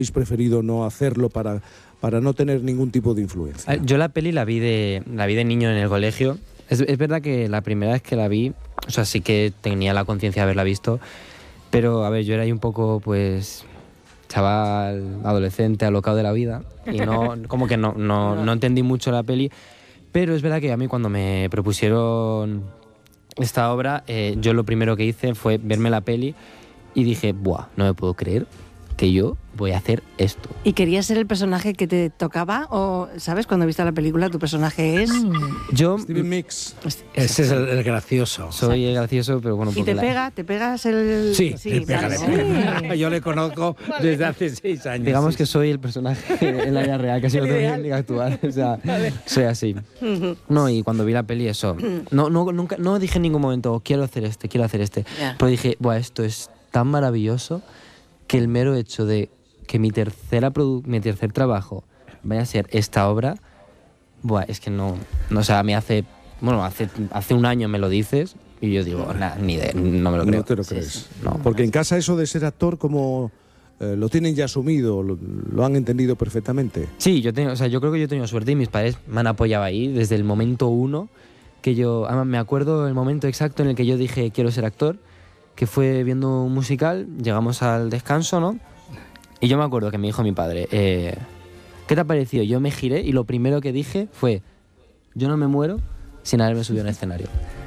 habéis preferido no hacerlo para no tener ningún tipo de influencia? Yo la peli la vi de niño en el colegio. Es verdad que la primera vez que la vi, o sea, sí que tenía la conciencia de haberla visto, pero a ver, yo era ahí un poco, pues, chaval, adolescente, alocado de la vida, y como que no entendí mucho la peli, pero es verdad que a mí cuando me propusieron esta obra, yo lo primero que hice fue verme la peli y dije, ¡buah! No me puedo creer que yo voy a hacer esto. ¿Y querías ser el personaje que te tocaba? ¿O, sabes, cuando viste la película, tu personaje es...? Yo... Steven Mix. Ese es el gracioso. Soy el gracioso, pero bueno... ¿Y te pegas el...? Sí, te pega. Yo le conozco desde hace 6 años. Digamos que soy el personaje en la vida real, casi no tengo ni que actuar. O sea, soy así. No, y cuando vi la peli, eso... Nunca, no dije en ningún momento, quiero hacer este. Yeah. Pero dije, buah, esto es tan maravilloso que el mero hecho de que mi tercer trabajo vaya a ser esta obra, buah, es que no, o sea, hace un año me lo dices y yo digo, ni idea, no me lo creo. No te lo crees. No, porque en casa eso de ser actor, como lo tienen ya asumido, lo han entendido perfectamente. Sí, yo creo que yo he tenido suerte y mis padres me han apoyado ahí desde el momento uno, que yo, además me acuerdo el momento exacto en el que yo dije quiero ser actor, que fue viendo un musical, llegamos al descanso, ¿no? Y yo me acuerdo que me dijo mi padre, ¿qué te ha parecido? Yo me giré y lo primero que dije fue, yo no me muero sin haberme subido al escenario.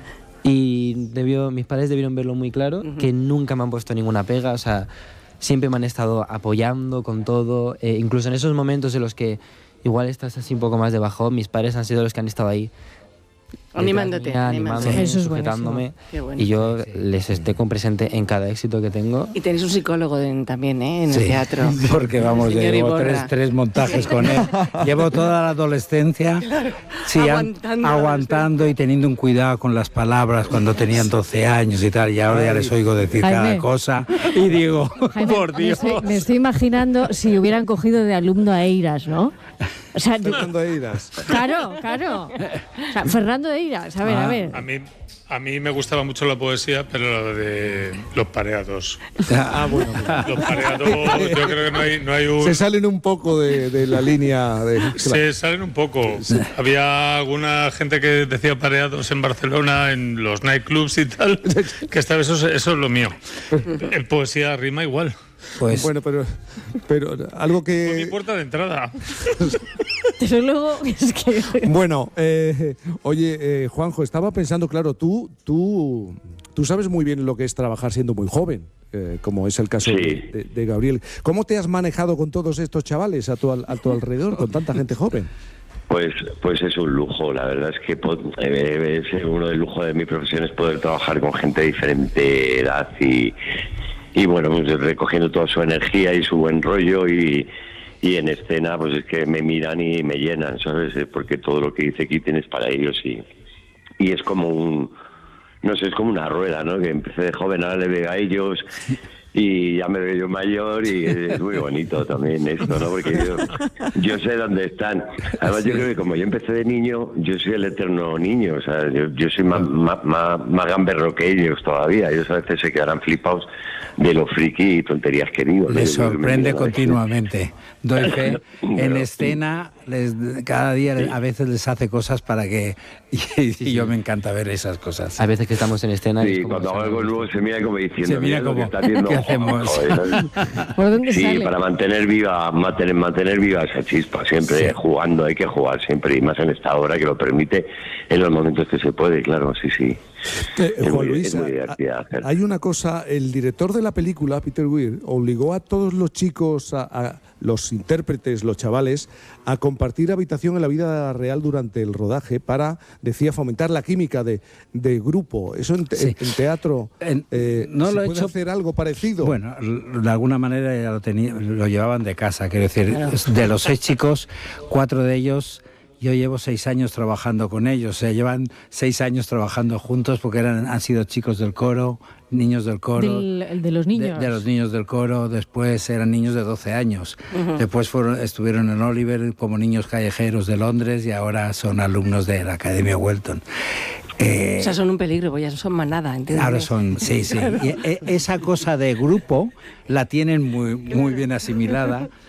Y mis padres debieron verlo muy claro, que nunca me han puesto ninguna pega, o sea, siempre me han estado apoyando con todo, incluso en esos momentos en los que igual estás así un poco más de bajón, mis padres han sido los que han estado ahí. Animándome, eso es sujetándome, buenísimo. y yo les esté con presente en cada éxito que tengo. Y tenéis un psicólogo también, en el teatro. Porque vamos, llevo tres montajes con él. Llevo toda la adolescencia aguantando y teniendo un cuidado con las palabras cuando tenían 12 años y tal, y ahora ya les oigo decir cada cosa y digo, Jaime, por Dios. Me estoy imaginando si hubieran cogido de alumno a Eiras, ¿no? O sea, Fernando Eiras. Claro. O sea, Fernando Eiras, a ver. A mí me gustaba mucho la poesía, pero lo de los pareados. Bueno. Los pareados, yo creo que no hay un... Se salen un poco de la línea de... Se salen un poco. Sí. Había alguna gente que decía pareados en Barcelona, en los nightclubs y tal, que esta vez eso es lo mío. En poesía rima igual. Pues, bueno, pero algo que... Con mi puerta de entrada. Desde luego, es que... Bueno, oye, Juanjo, estaba pensando, claro, tú sabes muy bien lo que es trabajar siendo muy joven, como es el caso de Gabriel. ¿Cómo te has manejado con todos estos chavales a tu alrededor, con tanta gente joven? Pues es un lujo, la verdad es que es uno del lujo de mi profesión es poder trabajar con gente de diferente edad y bueno, pues recogiendo toda su energía y su buen rollo y en escena pues es que me miran y me llenan, ¿sabes? Porque todo lo que dice aquí tienes para ellos y es como es como una rueda, ¿no? Que empecé de joven, ahora le veo a ellos y ya me veo yo mayor y es muy bonito también esto, ¿no? Porque yo sé dónde están. Además yo creo que como yo empecé de niño, yo soy el eterno niño, o sea, yo soy más gamberro que ellos todavía. Ellos a veces se quedarán flipados de lo friki y tonterías que digo. Les sorprende continuamente. Doy fe, en escena, cada día a veces les hace cosas para que... Y yo me encanta ver esas cosas. A veces que estamos en escena... Sí, cuando hago algo nuevo se mira como diciendo... Se mira como, que está haciendo, ¿qué hacemos? ¿Por dónde sale? Para mantener viva esa chispa, siempre jugando, hay que jugar siempre, y más en esta obra que lo permite en los momentos que se puede, claro, sí. Juan Luis, hay una cosa, el director de la película, Peter Weir, obligó a todos los chicos, a los intérpretes, los chavales, a compartir habitación en la vida real durante el rodaje para, decía, fomentar la química de grupo. Eso en teatro no ¿se lo he puede hecho, hacer algo parecido? Bueno, de alguna manera ya lo llevaban de casa, quiero decir, de los 6 chicos, 4 de ellos... Yo llevo 6 años trabajando con ellos, o sea, llevan 6 años trabajando juntos porque han sido chicos del coro, niños del coro. De los niños. De los niños del coro, después eran niños de 12 años. Después estuvieron en Oliver como niños callejeros de Londres y ahora son alumnos de la Academia Welton. O sea, son un peligro, pues ya son manada, ¿entiendes? Ahora son, sí. Y esa cosa de grupo la tienen muy bien asimilada.